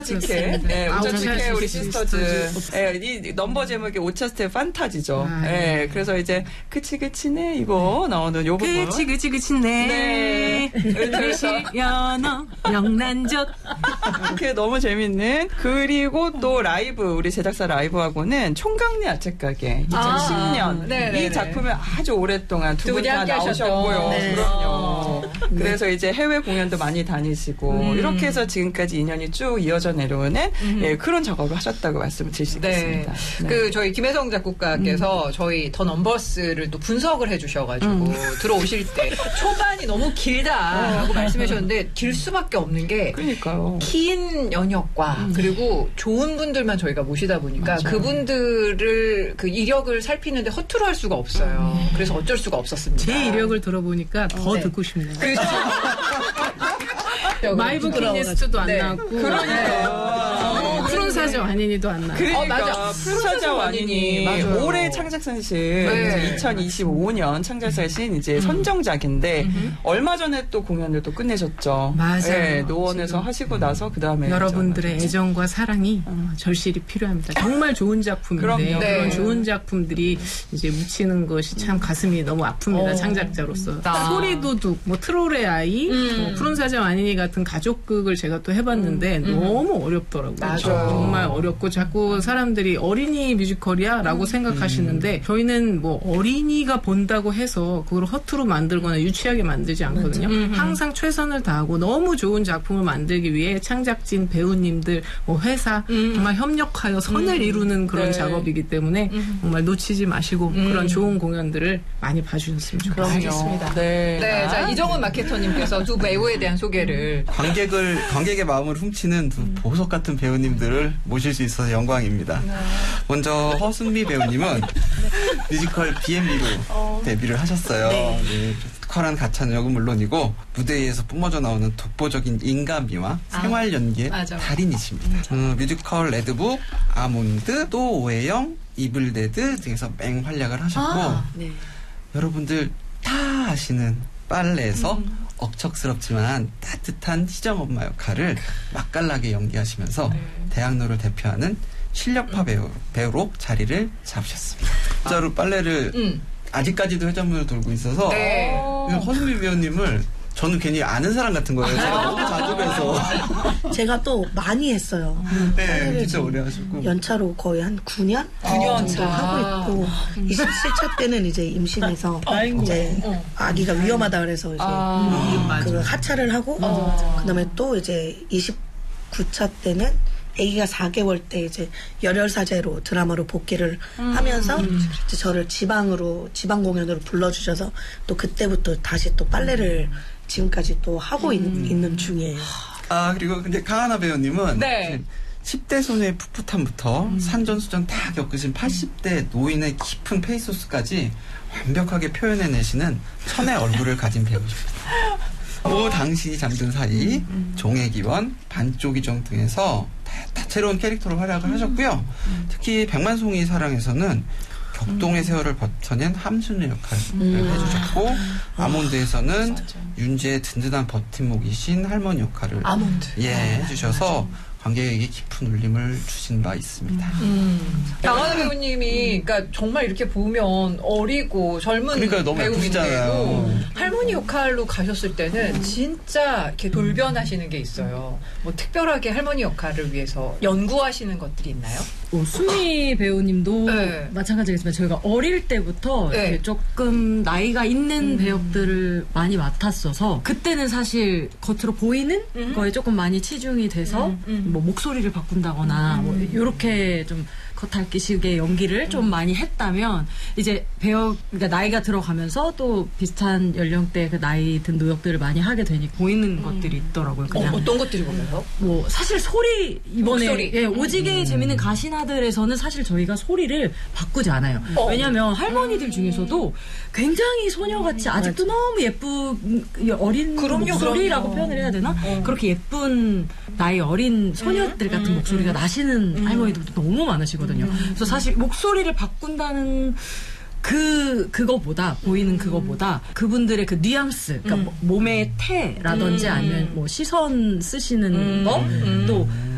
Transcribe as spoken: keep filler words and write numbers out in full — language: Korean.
오차지케, 네, 오차지케 우리 시스터즈. 예, 이 넘버 제목이 오차스텝 판타지죠. 아, 예, 그래서 이제 그치 그치네 이거 나오는 요 부분. 그치 그치 그치네. 네. 그치 연어 명란젓. 그게 너무 재밌는. 그리고 또 라이브 우리 제작사 라이브하고는 총각리 야채가게 이천십 년 아, 이 작품을 아주 오랫동안 두 분 다 나오셨고요. 네. 그럼요. 네. 그래서 이제 해외 공연도 많이 다니시고 음. 이렇게 해서 지금까지 인연이 쭉 이어져 내려오는 음. 예, 그런 작업을 하셨다고 말씀을 드릴 수 있겠습니다. 네. 네. 그 저희 김혜성 작곡가께서 음. 저희 더 넘버스를 또 분석을 해주셔가지고 음. 들어오실 때 초반이 너무 길다라고 어. 말씀하셨는데 길 수밖에 없는 게 그러니까요. 긴 연역과 음. 그리고 좋은 분들만 저희가 모시다 보니까 맞아요. 그분들을 그 이력을 살피는데 허투루 할 수가 없어요. 음. 그래서 어쩔 수가 없었습니다. 제 이력을 들어보니까 더 네. 듣고 싶네요. 그렇죠. 마이브 키니스트도 안 네. 나왔고. 그러니까. 푸른 사자 완인이도 안 나왔고. 그러니까 어, 맞아. 푸른 사자 완인이 맞아요. 올해 창작사신 네. 이천이십오 년 창작사신 이제 음. 선정작인데 음. 얼마 전에 또 공연을 또 끝내셨죠. 맞아요. 네, 노원에서 지금. 하시고 나서 그 다음에 여러분들의 애정과 사랑이 음. 절실히 필요합니다. 정말 좋은 작품인데 네. 그런 좋은 작품들이 이제 묻히는 것이 참 가슴이 너무 아픕니다. 어. 창작자로서. 아. 소리도둑, 뭐 트롤의 아이, 음. 뭐 푸른 사자 완인이 같은 가족극을 제가 또 해봤는데 음. 너무 어렵더라고요. 맞아요. 정말 어렵고 자꾸 사람들이 어린이 뮤지컬이야 라고 음. 생각하시는데 음. 저희는 뭐 어린이가 본다고 해서 그걸 허투루 만들거나 유치하게 만들지 않거든요. 음. 항상 최선을 다하고 너무 좋은 작품을 만들기 위해 창작진, 배우님들, 뭐 회사 음. 정말 협력하여 선을 음. 이루는 그런 네. 작업이기 때문에 음. 정말 놓치지 마시고 음. 그런 좋은 공연들을 많이 봐주셨으면 좋겠습니다. 알겠습니다. 네. 네. 자, 이정은 마케터님께서 두 배우에 대한 소개를. 관객을, 관객의 마음을 훔치는 두 보석 같은 배우님들을 모실 수 있어서 영광입니다. 네. 먼저 허순미 배우님은 네. 뮤지컬 비앤비로 어. 데뷔를 하셨어요. 네. 네. 특별한 가창력은 물론이고 무대에서 뿜어져 나오는 독보적인 인간미와 아. 생활 연기의 맞아. 달인이십니다. 음, 뮤지컬 레드북, 아몬드, 또 오해영, 이블데드 등에서 맹활약을 하셨고 아. 네. 여러분들 다 아시는 빨래에서 음. 억척스럽지만 따뜻한 희정엄마 역할을 맛깔나게 연기하시면서 네. 대학로를 대표하는 실력파 배우, 배우로 자리를 잡으셨습니다. 진짜로 빨래를 음. 아직까지도 회전문을 돌고 있어서 네. 허수미 배우님을 저는 괜히 아는 사람 같은 거예요. 제가 너무 자주 뵈서. 제가 또 많이 했어요. 네, 진짜 오래 하시고. 연차로 거의 한 구 년? 구 년 정도 하고 있고, 이십칠 차 때는 이제 임신해서, 어, 이제 어. 아기가 위험하다 그래서 이제 아, 그 하차를 하고, 어. 그 다음에 또 이제 이십구 차 때는 아기가 사 개월 때 이제 열혈사제로 드라마로 복귀를 음. 하면서 음. 이제 저를 지방으로, 지방 공연으로 불러주셔서 또 그때부터 다시 또 빨래를 지금까지 또 하고 음. 있, 있는 중이에요. 아, 그리고 근데 강하나 배우님은 네. 십 대 소녀의 풋풋함부터 음. 산전수전 다 겪으신 팔십 대 노인의 깊은 페이소스까지 완벽하게 표현해내시는 천의 얼굴을 가진 배우십니다. 또 당신이 잠든 사이, 음, 음. 종의기원, 반쪽이종 등에서 다, 다채로운 캐릭터로 활약을 음. 하셨고요. 음. 특히 백만송이 사랑에서는 격동의 음. 세월을 버텨낸 함순의 역할을 음. 해주셨고 아. 아몬드에서는 아, 윤재의 든든한 버팀목이신 할머니 역할을 아몬드. 예, 아, 해주셔서 맞아. 관객에게 깊은 울림을 주신 바 있습니다. 음. 강하나 배우님이 그러니까 정말 이렇게 보면 어리고 젊은 그러니까 너무 배우인데도 할머니 역할로 가셨을 때는 진짜 이렇게 돌변하시는 게 있어요. 뭐 특별하게 할머니 역할을 위해서 연구하시는 것들이 있나요? 어, 수미 배우님도 네. 마찬가지겠지만 저희가 어릴 때부터 네. 이렇게 조금 나이가 있는 음. 배역들을 많이 맡았어서 그때는 사실 겉으로 보이는 음. 거에 조금 많이 치중이 돼서 음. 음. 뭐 목소리를 바꾼다거나 음. 뭐 이렇게 좀 겉핥기식의 연기를 음. 좀 많이 했다면 이제 배역 그러니까 나이가 들어가면서 또 비슷한 연령대 그 나이 든 노역들을 많이 하게 되니 보이는 음. 것들이 있더라고요. 그냥 어, 어떤 것들이 보여요? 뭐 사실 소리 이번에 목소리. 예, 오지게 음. 재밌는 가시나들에서는 사실 저희가 소리를 바꾸지 않아요. 어. 왜냐하면 할머니들 음. 중에서도 굉장히 소녀같이 음. 아직도 맞아. 너무 예쁜 어린 그럼요, 목소리라고 그럼요. 표현을 해야 되나? 어. 그렇게 예쁜 나이 어린 소녀들 같은 음. 목소리가 나시는 음. 할머니들도 너무 많으시거든요. 음. 그래서 사실 목소리를 바꾼다는 그, 그거보다, 보이는 그거보다 그분들의 그 뉘앙스, 그러니까 음. 몸의 태라든지 음. 아니면 뭐 시선 쓰시는 음. 거, 음. 또